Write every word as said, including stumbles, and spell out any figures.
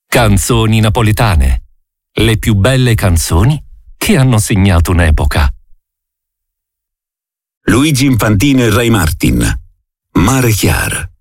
Canzoni napoletane. Le più belle canzoni che hanno segnato un'epoca. Luigi Infantino e Ray Martin. Mare Chiaro.